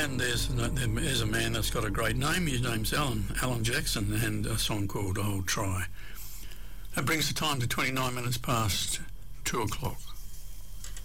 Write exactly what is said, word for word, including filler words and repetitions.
And there's there's a man that's got a great name. His name's Alan, Alan Jackson, and a song called I'll Try. That brings the time to twenty-nine minutes past two o'clock.